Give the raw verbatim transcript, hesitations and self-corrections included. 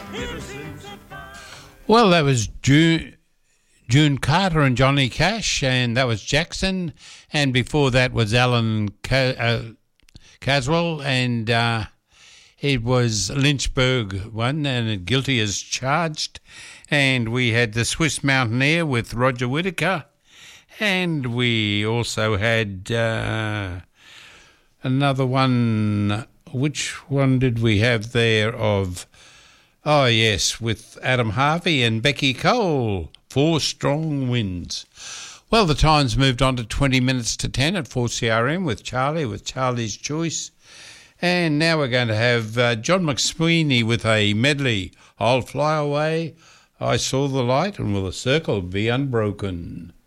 Well, that was June, June Carter and Johnny Cash, and that was Jackson. And before that was Alan Ca- uh, Caswell, and uh, it was Lynchburg one, and Guilty as Charged. And we had the Swiss Mountaineer with Roger Whittaker. And we also had uh, another one. Which one did we have there of... Oh, yes, with Adam Harvey and Becky Cole, Four Strong Winds. Well, the time's moved on to twenty minutes to ten at four C R M with Charlie, with Charlie's Choice. And now we're going to have uh, John McSweeney with a medley. I'll Fly Away, I Saw the Light, and Will the Circle Be Unbroken?